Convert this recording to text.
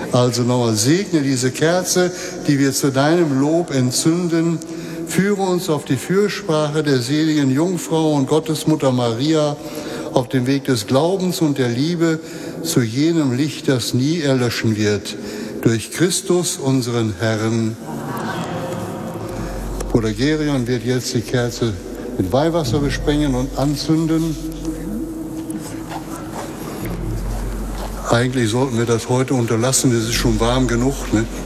Also nochmal, segne diese Kerze, die wir zu deinem Lob entzünden. Führe uns auf die Fürsprache der seligen Jungfrau und Gottesmutter Maria auf dem Weg des Glaubens und der Liebe zu jenem Licht, das nie erlöschen wird. Durch Christus, unseren Herrn. Bruder Gerion wird jetzt die Kerze mit Weihwasser besprengen und anzünden. Eigentlich sollten wir das heute unterlassen, es ist schon warm genug, ne?